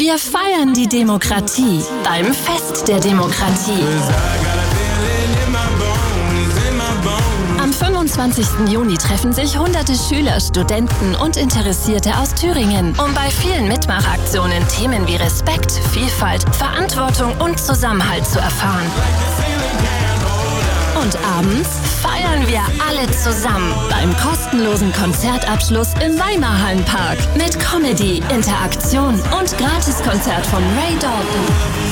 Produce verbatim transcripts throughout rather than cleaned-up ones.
Wir feiern die Demokratie beim Fest der Demokratie. Am fünfundzwanzigsten Juni treffen sich hunderte Schüler, Studenten und Interessierte aus Thüringen, um bei vielen Mitmachaktionen Themen wie Respekt, Vielfalt, Verantwortung und Zusammenhalt zu erfahren. Und abends feiern wir alle zusammen beim kostenlosen Konzertabschluss im Weimarhallenpark mit Comedy, Interaktion und Gratiskonzert von Ray Dalton.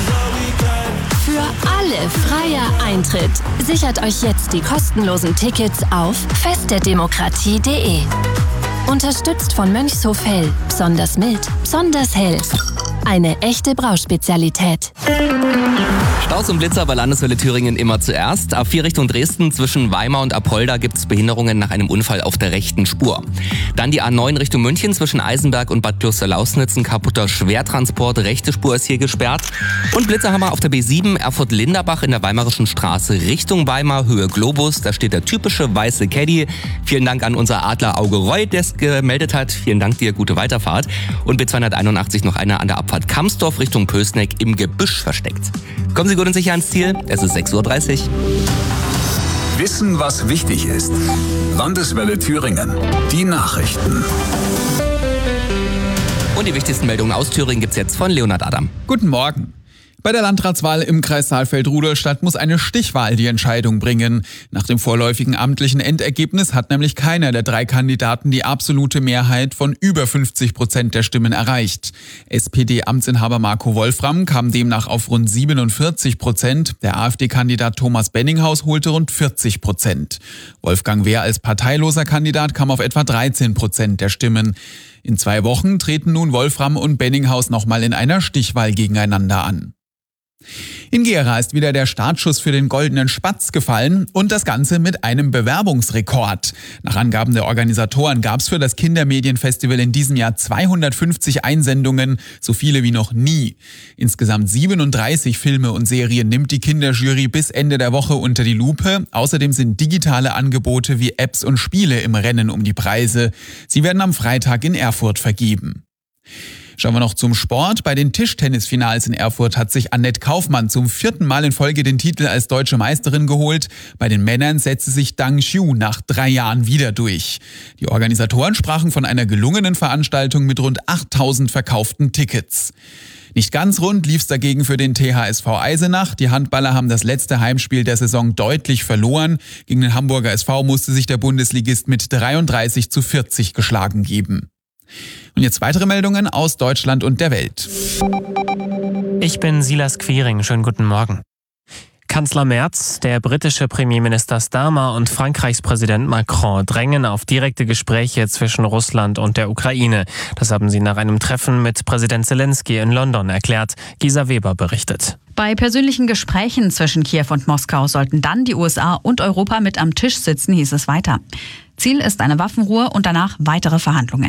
Für alle freier Eintritt. Sichert euch jetzt die kostenlosen Tickets auf festderdemokratie punkt de. Unterstützt von Mönchshof Hell. Besonders mild, besonders hell. Eine echte Brauspezialität. Staus und Blitzer bei Landeswelle Thüringen immer zuerst. A vier Richtung Dresden zwischen Weimar und Apolda gibt es Behinderungen nach einem Unfall auf der rechten Spur. Dann die A neun Richtung München zwischen Eisenberg und Bad Klosterlausnitz. Ein kaputter Schwertransport, rechte Spur ist hier gesperrt. Und Blitzerhammer auf der B sieben Erfurt-Linderbach in der Weimarischen Straße Richtung Weimar, Höhe Globus. Da steht der typische weiße Caddy. Vielen Dank an unser Adler Auge Roy, der es gemeldet hat. Vielen Dank dir, gute Weiterfahrt. Und B zweihunderteinundachtzig noch einer an der Abfahrt Kamsdorf Richtung Pößneck im Gebüsch versteckt. Kommen Sie gut und sicher ans Ziel. Es ist sechs Uhr dreißig. Wissen, was wichtig ist. Landeswelle Thüringen. Die Nachrichten. Und die wichtigsten Meldungen aus Thüringen gibt's jetzt von Leonhard Adam. Guten Morgen. Bei der Landratswahl im Kreis Saalfeld-Rudolstadt muss eine Stichwahl die Entscheidung bringen. Nach dem vorläufigen amtlichen Endergebnis hat nämlich keiner der drei Kandidaten die absolute Mehrheit von über fünfzig Prozent der Stimmen erreicht. S P D-Amtsinhaber Marco Wolfram kam demnach auf rund siebenundvierzig Prozent. Der AfD-Kandidat Thomas Benninghaus holte rund vierzig Prozent. Wolfgang Wehr als parteiloser Kandidat kam auf etwa dreizehn Prozent der Stimmen. In zwei Wochen treten nun Wolfram und Benninghaus nochmal in einer Stichwahl gegeneinander an. In Gera ist wieder der Startschuss für den Goldenen Spatz gefallen und das Ganze mit einem Bewerbungsrekord. Nach Angaben der Organisatoren gab es für das Kindermedienfestival in diesem Jahr zweihundertfünfzig Einsendungen, so viele wie noch nie. Insgesamt siebenunddreißig Filme und Serien nimmt die Kinderjury bis Ende der Woche unter die Lupe. Außerdem sind digitale Angebote wie Apps und Spiele im Rennen um die Preise. Sie werden am Freitag in Erfurt vergeben. Schauen wir noch zum Sport. Bei den Tischtennisfinals in Erfurt hat sich Annette Kaufmann zum vierten Mal in Folge den Titel als deutsche Meisterin geholt. Bei den Männern setzte sich Dang Xiu nach drei Jahren wieder durch. Die Organisatoren sprachen von einer gelungenen Veranstaltung mit rund achttausend verkauften Tickets. Nicht ganz rund lief's dagegen für den T H S V Eisenach. Die Handballer haben das letzte Heimspiel der Saison deutlich verloren. Gegen den Hamburger S V musste sich der Bundesligist mit dreiunddreißig zu vierzig geschlagen geben. Und jetzt weitere Meldungen aus Deutschland und der Welt. Ich bin Silas Quiring. Schönen guten Morgen. Kanzler Merz, der britische Premierminister Starmer und Frankreichs Präsident Macron drängen auf direkte Gespräche zwischen Russland und der Ukraine. Das haben sie nach einem Treffen mit Präsident Zelensky in London erklärt. Gisa Weber berichtet. Bei persönlichen Gesprächen zwischen Kiew und Moskau sollten dann die U S A und Europa mit am Tisch sitzen, hieß es weiter. Ziel ist eine Waffenruhe und danach weitere Verhandlungen.